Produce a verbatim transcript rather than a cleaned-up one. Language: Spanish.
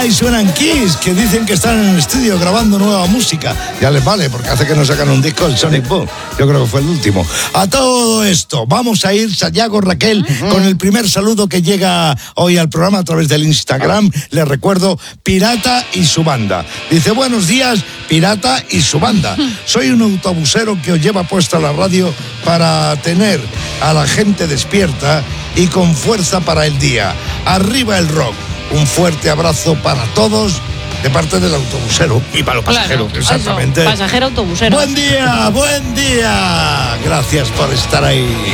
ahí suenan Kiss, que dicen que están en el estudio grabando nueva música. Ya les vale, porque hace que no sacan un disco el Sonic Boom. Yo creo que fue el último. A todo esto, vamos a ir, Sayago, Raquel, uh-huh. con el primer saludo que llega hoy al programa a través del Instagram. Les recuerdo, Pirata y su banda. Dice, buenos días, Pirata y su banda. Soy un autobusero que os lleva puesta la radio para tener a la gente despierta y con fuerza para el día. Arriba el rock. Un fuerte abrazo para todos de parte del autobusero y para los pasajeros, claro, exactamente. Eso, pasajero autobusero. Buen día, buen día. Gracias por estar ahí.